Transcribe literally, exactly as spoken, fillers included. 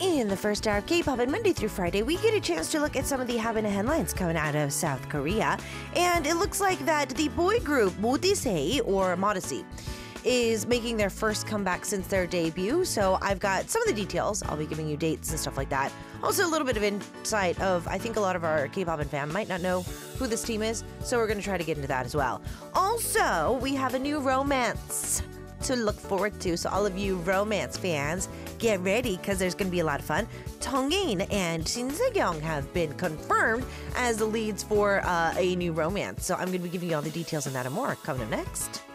In the first hour of K-pop and Monday through Friday, we get a chance to look at some of the Habana headlines coming out of South Korea. And it looks like that the boy group Modisei, or Modesty, is making their first comeback since their debut. So I've got some of the details. I'll be giving you dates and stuff like that. Also a little bit of insight of, I think a lot of our K-pop and fans might not know who this team is. So we're going to try to get into that as well. Also, we have a new romance to look forward to. So all of you romance fans, get ready because there's going to be a lot of fun. Tongin and Shin Se-kyung have been confirmed as the leads for uh, a new romance. So I'm going to be giving you all the details on that and more coming up next.